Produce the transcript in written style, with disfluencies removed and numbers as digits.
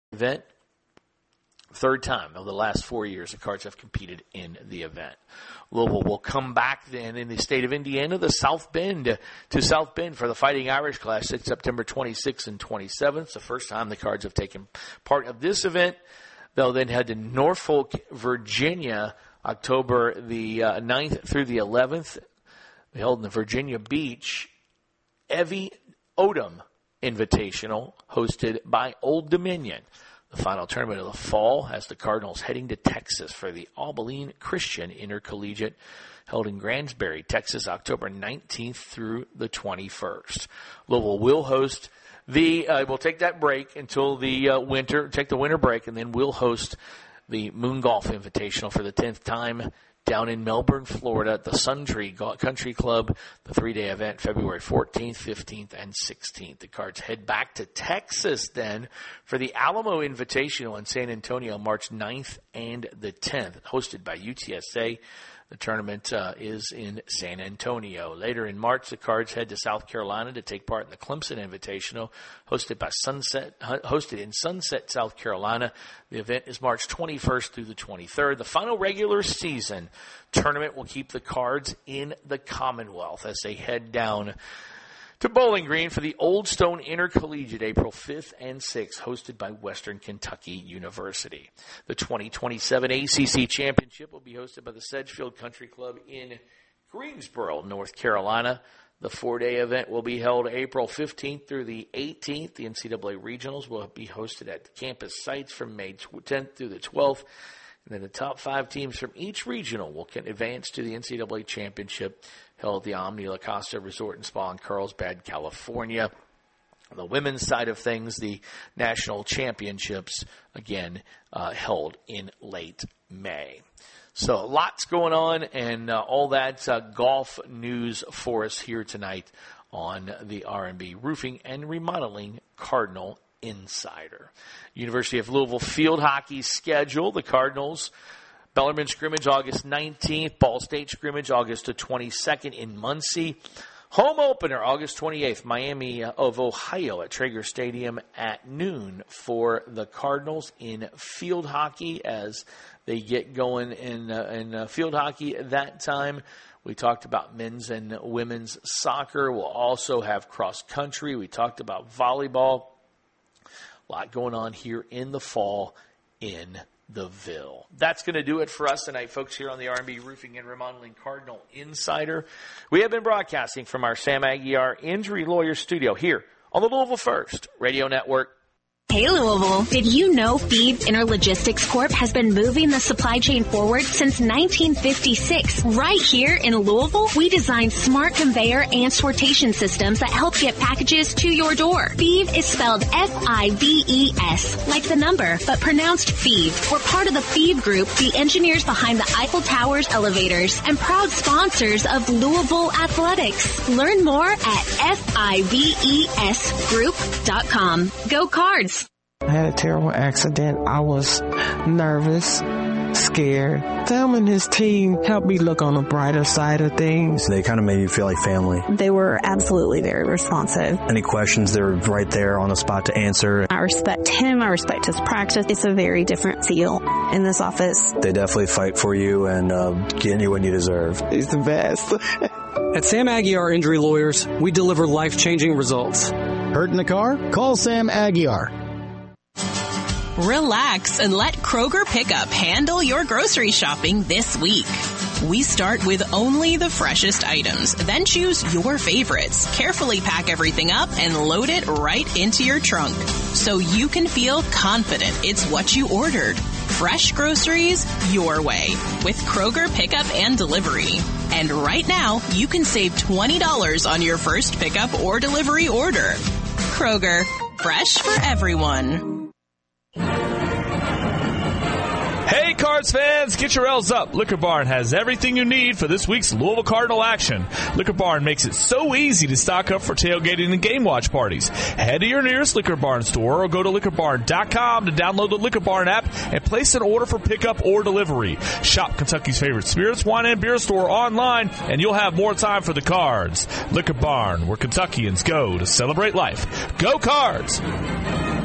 event. Third time of the last 4 years the Cards have competed in the event. Louisville will come back then in the state of Indiana to South Bend for the Fighting Irish Clash, September 26th and 27th. It's the first time the Cards have taken part of this event. They'll then head to Norfolk, Virginia, October the 9th through the 11th. They held in the Virginia Beach Evie Odom Invitational, hosted by Old Dominion. The final tournament of the fall has the Cardinals heading to Texas for the Abilene Christian Intercollegiate, held in Granbury, Texas, October 19th through the 21st. Louisville will host we'll take that break until the winter break, and then we'll host the Moon Golf Invitational for the 10th time down in Melbourne, Florida at the Suntree Country Club, the 3-day event, February 14th, 15th, and 16th. The Cards head back to Texas then for the Alamo Invitational in San Antonio, March 9th and the 10th, hosted by UTSA. The tournament is in San Antonio. Later in March, the Cards head to South Carolina to take part in the Clemson Invitational, hosted in Sunset, South Carolina. The event is March 21st through the 23rd. The final regular season tournament will keep the Cards in the Commonwealth as they head down to Bowling Green for the Old Stone Intercollegiate, April 5th and 6th, hosted by Western Kentucky University. The 2027 ACC Championship will be hosted by the Sedgefield Country Club in Greensboro, North Carolina. The 4-day event will be held April 15th through the 18th. The NCAA Regionals will be hosted at the campus sites from May 10th through the 12th. And then the top 5 teams from each regional will advance to the NCAA Championship, held at the Omni La Costa Resort and Spa in Carlsbad, California. On the women's side of things, the national championships, again, held in late May. So lots going on, and all that golf news for us here tonight on the R&B Roofing and Remodeling Cardinal Insider. University of Louisville field hockey schedule. The Cardinals, Bellarmine scrimmage August 19th. Ball State scrimmage August 22nd in Muncie. Home opener August 28th, Miami of Ohio at Traeger Stadium at noon for the Cardinals in field hockey as they get going in field hockey at that time. We talked about men's and women's soccer. We'll also have cross country. We talked about volleyball. A lot going on here in the fall in the Ville. That's going to do it for us tonight, folks, here on the R&B Roofing and Remodeling Cardinal Insider. We have been broadcasting from our Sam Aguiar Injury Lawyer studio here on the Louisville First Radio Network. Hey Louisville, did you know Phoebe Interlogistics Corp has been moving the supply chain forward since 1956? Right here in Louisville, we designed smart conveyor and sortation systems that help get packages to your door. Phoebe is spelled F-I-V-E-S, like the number, but pronounced Phoebe. We're part of the Phoebe Group, the engineers behind the Eiffel Tower's elevators, and proud sponsors of Louisville Athletics. Learn more at FIVESgroup.com. Go Cards! I had a terrible accident. I was nervous, scared. Sam and his team helped me look on the brighter side of things. They kind of made you feel like family. They were absolutely very responsive. Any questions, they were right there on the spot to answer. I respect him. I respect his practice. It's a very different feel in this office. They definitely fight for you and get you what you deserve. He's the best. At Sam Aguiar Injury Lawyers, we deliver life-changing results. Hurt in the car? Call Sam Aguiar. Relax and let Kroger Pickup handle your grocery shopping this week. We start with only the freshest items, then choose your favorites, carefully pack everything up, and load it right into your trunk so you can feel confident it's what you ordered. Fresh groceries your way with Kroger Pickup and Delivery. And right now, you can save $20 on your first pickup or delivery order. Kroger, fresh for everyone. Hey, Cards fans, get your L's up. Liquor Barn has everything you need for this week's Louisville Cardinal action. Liquor Barn makes it so easy to stock up for tailgating and game watch parties. Head to your nearest Liquor Barn store or go to liquorbarn.com to download the Liquor Barn app and place an order for pickup or delivery. Shop Kentucky's favorite spirits, wine, and beer store online, and you'll have more time for the Cards. Liquor Barn, where Kentuckians go to celebrate life. Go Cards!